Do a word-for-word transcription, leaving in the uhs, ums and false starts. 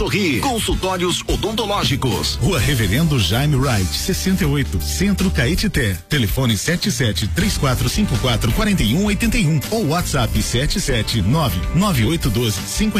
Sorri, consultórios odontológicos. Rua Reverendo Jaime Wright, sessenta e oito, Centro Caetité. Telefone sete sete três quatro cinco quatro quatro um oito um ou WhatsApp sete sete nove nove oito um dois cinco